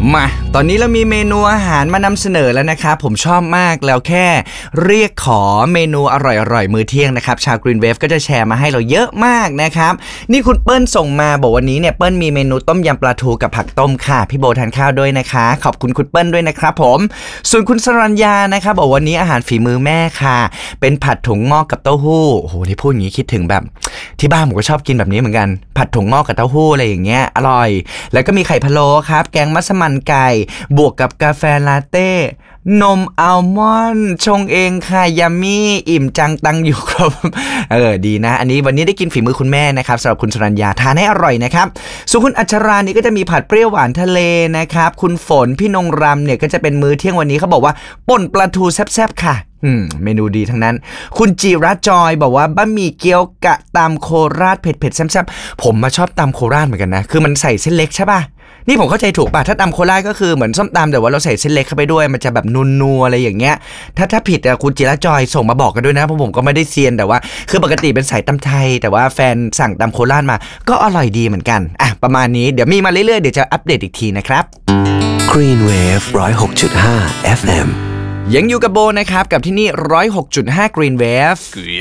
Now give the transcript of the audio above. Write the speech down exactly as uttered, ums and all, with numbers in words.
มาตอนนี้เรามีเมนูอาหารมานำเสนอแล้วนะครับผมชอบมากแล้วแค่เรียกขอเมนูอร่อยๆมื้อเที่ยงนะครับชาว Green Wave ก็จะแชร์มาให้เราเยอะมากนะครับนี่คุณเปิ้ลส่งมาบอกวันนี้เนี่ยเปิ้ลมีเมนูต้มยำปลาทูกับผักต้มค่ะพี่โบทานข้าวด้วยนะคะขอบคุณคุณเปิ้ลด้วยนะครับผมส่วนคุณสรัญญานะครับบอกวันนี้อาหารฝีมือแม่ค่ะเป็นผัดถั่วงอกกับเต้าหู้โอ้โหนี่พูดอย่างนี้คิดถึงแบบที่บ้านผมก็ชอบกินแบบนี้เหมือนกันผัดถั่วงอกกับเต้าหู้อะไรอย่างเงี้ยอร่อยแล้วก็มีไข่พะโล้ครับแกงมัสมั่นไก่บวกกับกาแฟลาเต้นมอัลมอนด์ชงเองค่ะยัมมี่อิ่มจังตังอยู่ครบเออดีนะอันนี้วันนี้ได้กินฝีมือคุณแม่นะครับสำหรับคุณสรัญญาทานให้อร่อยนะครับส่วนคุณอัชรานี่ก็จะมีผัดเปรี้ยวหวานทะเลนะครับคุณฝนพี่นงรำเนี่ยก็จะเป็นมื้อเที่ยงวันนี้เขาบอกว่าป่นปลาทูแซ่บๆค่ะอืมเมนูดีทั้งนั้นคุณจิรัตจอยบอกว่าบะหมี่เกี๊ยวกะตำโคราชเผ็ดๆแซ่บๆผมมาชอบตำโคราชเหมือนกันนะคือมันใส่เส้นเล็กใช่ป่ะนี่ผมเข้าใจถูกป่ะถ้าตำโคราชก็คือเหมือนส้มตำแต่ว่าเราใส่เส้นเล็กเข้าไปด้วยมันจะแบบนัวๆอะไรอย่างเงี้ยถ้าถ้าผิดอ่ะคุณจิรัตจอยส่งมาบอกกันด้วยนะเพราะผมก็ไม่ได้เซียนแต่ว่าคือปกติเป็นสายตำไทยแต่ว่าแฟนสั่งตำโคราชมาก็อร่อยดีเหมือนกันอ่ะประมาณนี้เดี๋ยวมีมาเรื่อยๆเดี๋ยวจะอัปเดตอีกทีนะครับ Green Wave หนึ่งศูนย์หกจุดห้า เอฟ เอ็มยังอยู่กับโบนะครับกับที่นี่ หนึ่งศูนย์หกจุดห้า Green Wave